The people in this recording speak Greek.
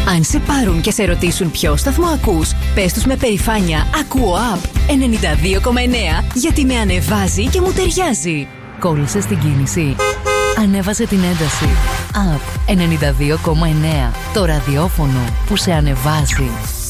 Αν σε πάρουν και σε ρωτήσουν ποιο σταθμό ακούς, πες τους με περηφάνεια «Ακούω Up 92,9 γιατί με ανεβάζει και μου ταιριάζει». Κόλλησες την κίνηση? Ανέβασε την ένταση. Up 92,9. Το ραδιόφωνο που σε ανεβάζει.